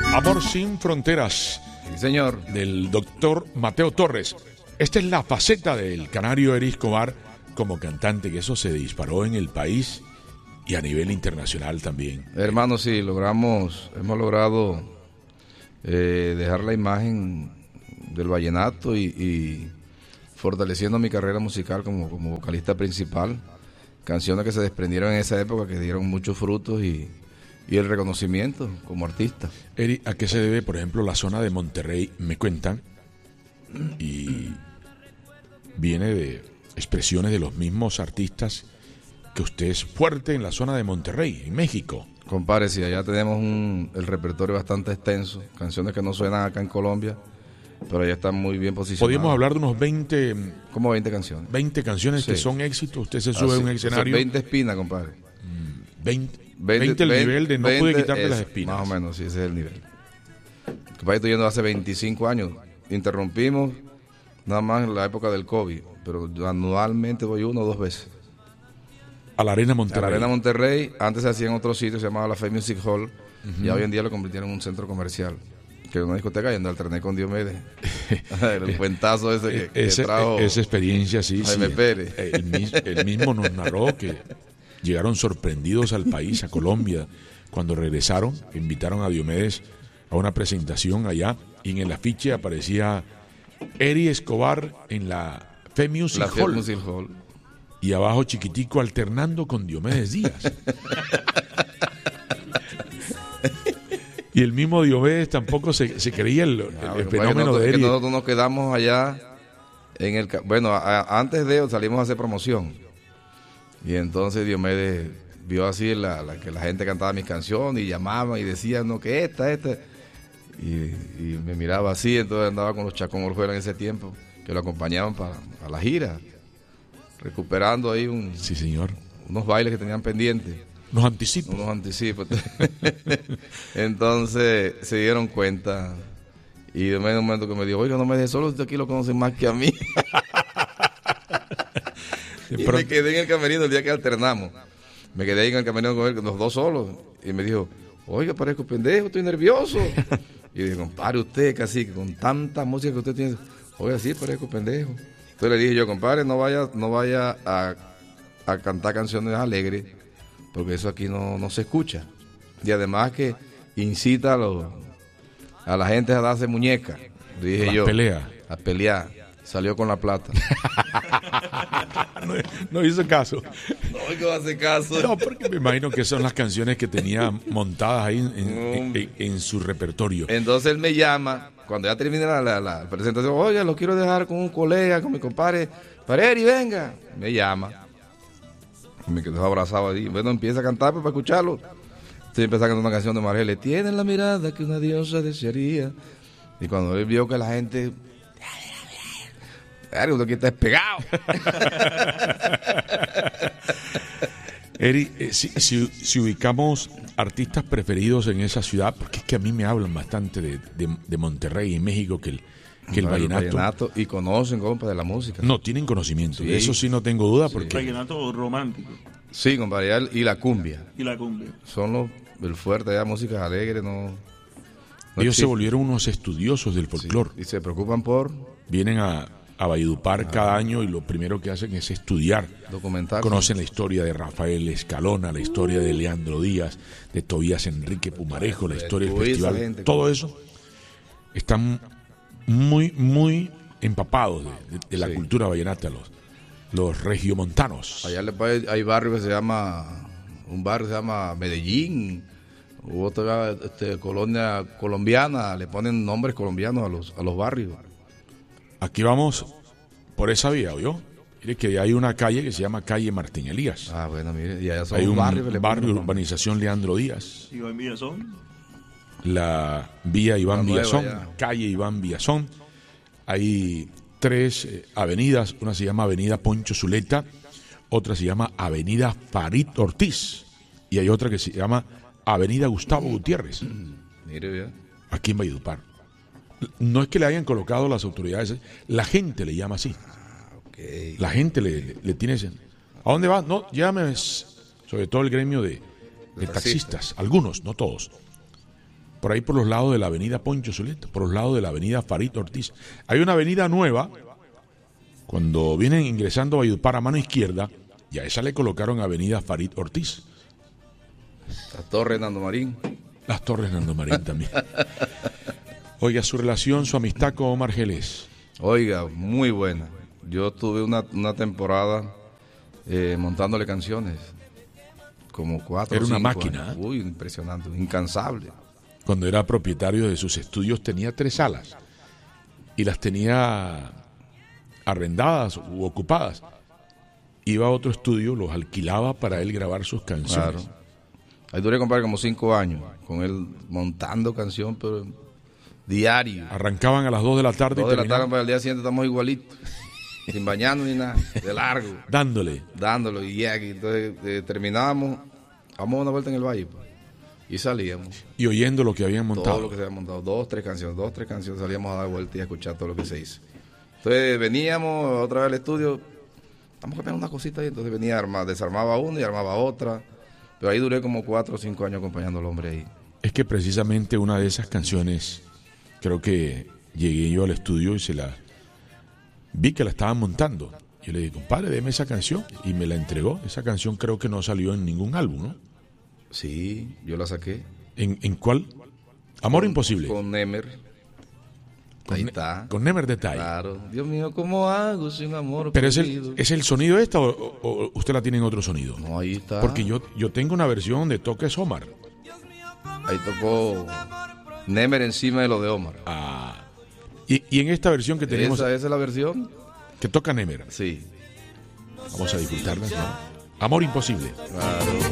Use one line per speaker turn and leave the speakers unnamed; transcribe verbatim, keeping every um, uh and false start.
Amor sin fronteras.
Sí, señor.
Del doctor Mateo Torres. Esta es la faceta del canario Eddie Escobar como cantante, que eso se disparó en el país y a nivel internacional también.
Hermano, sí, logramos, hemos logrado eh, dejar la imagen del vallenato y, y fortaleciendo mi carrera musical como, como vocalista principal. Canciones que se desprendieron en esa época, que dieron muchos frutos y, y el reconocimiento como artista.
Eri, ¿a qué se debe, por ejemplo, la zona de Monterrey? Me cuentan, y viene de expresiones de los mismos artistas, que usted es fuerte en la zona de Monterrey, en México.
Compadre, sí, allá tenemos un, el repertorio bastante extenso, canciones que no suenan acá en Colombia, pero allá están muy bien posicionadas.
Podríamos hablar de unos veinte...
Como veinte canciones.
veinte canciones sí. que son éxitos. Usted se sube
Así,
a un escenario...
veinte espinas, compadre.
veinte, veinte, veinte el nivel de no veinte, pude quitarte es, las espinas.
Más o menos, sí, ese es el nivel. Compadre, estoy yendo hace veinticinco años. Interrumpimos nada más en la época del COVID, pero anualmente voy uno o dos veces.
A la Arena Monterrey.
A la Arena Monterrey. Antes se hacía en otro sitio, se llamaba la Fe Music Hall. Uh-huh. Y hoy en día lo convirtieron en un centro comercial, que es una discoteca, y ando alterné con Diomedes. El cuentazo ese que, que
ese,
trajo
esa experiencia, sí,
Jaime
sí.
Pérez.
El, el mismo nos narró que llegaron sorprendidos al país, a Colombia, cuando regresaron, invitaron a Diomedes a una presentación allá, y en el afiche aparecía Eddie Escobar en la Fe Music
la
Hall.
Fe Music Hall.
Y abajo chiquitico alternando con Diomedes Díaz. Y el mismo Diomedes tampoco se, se creía el,
no,
el fenómeno
nosotros,
de Eddie.
Nosotros nos quedamos allá en el bueno, a, antes de eso salimos a hacer promoción. Y entonces Diomedes vio así la, la, que la gente cantaba mis canciones y llamaba y decía, no, que esta, esta. Y, y me miraba así, entonces andaba con los Chacón Orjuela en ese tiempo, que lo acompañaban para, para la gira, recuperando ahí un,
sí, señor.
unos bailes que tenían pendientes.
Unos anticipos.
Unos anticipos. Entonces se dieron cuenta. Y de un momento que me dijo, oiga, no me dejes solo, usted aquí lo conocen más que a mí. Y pronto... me quedé en el camerino el día que alternamos. Me quedé ahí en el camerino con él, los dos solos. Y me dijo, oiga, parezco pendejo, estoy nervioso. Y dije, compadre, usted, casi con tanta música que usted tiene. Oiga, sí, parezco pendejo. Entonces le dije yo, compadre, no vaya, no vaya a, a cantar canciones alegres, porque eso aquí no, no se escucha. Y además que incita a, los, a la gente a darse muñeca. Dije
Las
yo.
Peleas.
A pelear. Salió con la plata.
no, no hizo caso.
No, que va a hacer caso.
No, porque me imagino que son las canciones que tenía montadas ahí en, en, en, en su repertorio.
Entonces él me llama, cuando ya termina la, la, la presentación, oye, lo quiero dejar con un colega, con mi compadre, Pareri, venga. Me llama. Me quedó abrazado ahí. Bueno, empieza a cantar pues, para escucharlo. Estoy empezando a cantar una canción de Margele. Tiene la mirada que una diosa desearía. Y cuando él vio que la gente... Claro, uno aquí está despegado.
Eri, eh, si, si, si ubicamos artistas preferidos en esa ciudad, porque es que a mí me hablan bastante de, de, de Monterrey y México, que el, que el,
no,
vallenato,
el vallenato. Y conocen, compa, de la música.
No, tienen conocimiento.
Sí.
De eso sí no tengo duda. Porque...
El vallenato romántico.
Sí, compadre, y la cumbia.
Y la cumbia.
Son los, el fuerte, ya música alegre, no... no
Ellos
existe.
se volvieron unos estudiosos del folclore.
Sí, y se preocupan por...
Vienen a... a Valledupar ah. cada año y lo primero que hacen es estudiar,
documentar.
Conocen la historia de Rafael Escalona, la historia de Leandro Díaz, de Tobías Enrique Pumarejo, la historia del festival, gente, todo eso. Están muy, muy empapados de, de, de la sí. cultura vallenata, los, los regiomontanos.
Allá hay barrios que se llama, un barrio se llama Medellín, u otra este, colonia colombiana, le ponen nombres colombianos a los, a los barrios.
Aquí vamos por esa vía, ¿oyó? Mire que hay una calle que se llama Calle Martín Elías.
Ah, bueno, mire, y allá son
hay un
barrio, que le
barrio urbanización Leandro Díaz.
Iván Villazón.
La vía Iván nueva, Villazón, ya. Calle Iván Villazón. Hay tres eh, avenidas, una se llama Avenida Poncho Zuleta, otra se llama Avenida Farid Ortiz y hay otra que se llama Avenida Gustavo Gutiérrez.
Mire, ya.
Aquí en Valledupar. No es que le hayan colocado las autoridades, la gente le llama así.
Ah, okay.
La gente le, le, le tiene ese. ¿A dónde va? No, llámame, sobre todo el gremio de, de taxistas, algunos, no todos. por ahí por los lados de la avenida Poncho Zuleta, por los lados de la avenida Farid Ortiz. Hay una avenida nueva, cuando vienen ingresando a Valledupar a mano izquierda, y a esa le colocaron avenida Farid Ortiz.
La Torre Nando Marín.
Las Torres Nando Marín también. Oiga, su relación, su amistad con Omar Geles.
Oiga, muy buena. Yo tuve una, una temporada eh, montándole canciones, como cuatro
Era
o
una
cinco
máquina.
años.
¿eh?
Uy, impresionante, incansable.
Cuando era propietario de sus estudios tenía tres salas y las tenía arrendadas u ocupadas. Iba a otro estudio, los alquilaba para él grabar sus canciones.
Claro. Ahí duré, compadre, como cinco años con él montando canción, pero diario.
Arrancaban a las dos de la tarde.
Dos
y
de la tarde,
terminaban
para el día siguiente estamos igualitos, sin bañarnos ni nada, de largo,
dándole.
dándolo. Y ya, entonces eh, terminábamos, vamos a una vuelta en el valle, pues, y salíamos.
Y oyendo lo que habían montado.
Todo lo que se había montado, dos, tres canciones, dos, tres canciones, salíamos a dar vuelta y a escuchar todo lo que se hizo. Entonces veníamos otra vez al estudio, vamos a cambiar una cosita ahí, entonces venía, arma, desarmaba una y armaba otra. Pero ahí duré como cuatro o cinco años acompañando al hombre ahí.
Es que precisamente una de esas canciones, creo que llegué yo al estudio y se la vi que la estaban montando. Yo le dije, compadre, deme esa canción. Y me la entregó. Esa canción creo que no salió en ningún álbum, ¿no?
Sí, yo la saqué.
¿En, en cuál? Amor
con,
Imposible.
Con Nemer.
Con
Ahí
Ne-
está.
Con Nemer Detalle.
Claro. Dios mío, ¿cómo hago sin amor?
Pero es
perdido?
el, ¿es el sonido esta o, o- o usted la tiene en otro sonido?
No, ahí está.
Porque yo, yo tengo una versión de Toques Omar.
Ahí tocó Nemer encima de lo de Omar.
Ah, y, y en esta versión que tenemos,
¿Esa, esa es la versión?
que toca Nemer,
Sí.
vamos a disfrutarla, ¿no? Amor Imposible.
Claro.